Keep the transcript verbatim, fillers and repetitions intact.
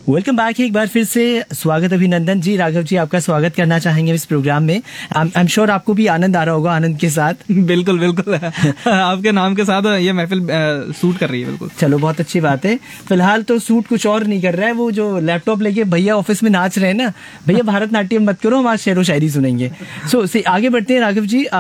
Welcome back. एक बार फिर से स्वागत अभिनंदन जी। राघव जी, आपका स्वागत करना चाहेंगे इस प्रोग्राम में। आई एम श्योर आपको भी आनंद आ रहा होगा आनंद के साथ। बिल्कुल बिल्कुल आपके नाम के साथ ये महफिल सूट कर रही है। बिल्कुल, चलो बहुत अच्छी बात है। फिलहाल तो सूट कुछ और नहीं कर रहा है, वो जो लैपटॉप लेके भैया ऑफिस में नाच रहे हैं ना, भैया भारतनाट्यम मत करो, हम आज शेरो शायरी सुनेंगे। सो so, आगे बढ़ते हैं राघव जी।